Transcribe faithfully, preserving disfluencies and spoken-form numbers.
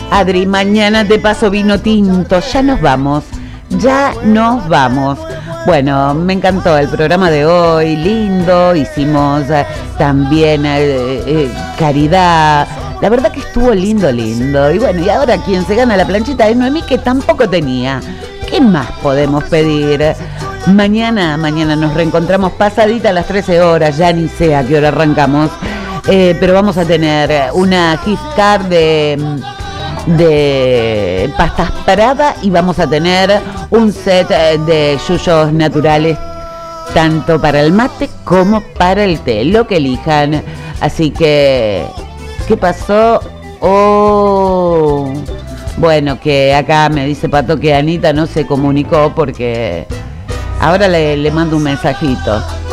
Adri, mañana te paso vino tinto. Ya nos vamos. Ya nos vamos. Bueno, me encantó el programa de hoy, lindo, hicimos eh, también eh, eh, caridad, la verdad que estuvo lindo, lindo, y bueno, y ahora quien se gana la planchita es Noemí, que tampoco tenía. ¿Qué más podemos pedir? Mañana, mañana nos reencontramos pasadita a las trece horas, ya ni sé a qué hora arrancamos, eh, pero vamos a tener una gift card de... de pastas Prada y vamos a tener un set de yuyos naturales tanto para el mate como para el té, lo que elijan. Así que, ¿qué pasó? Oh, bueno, que acá me dice Pato que Anita no se comunicó porque ahora le, le mando un mensajito.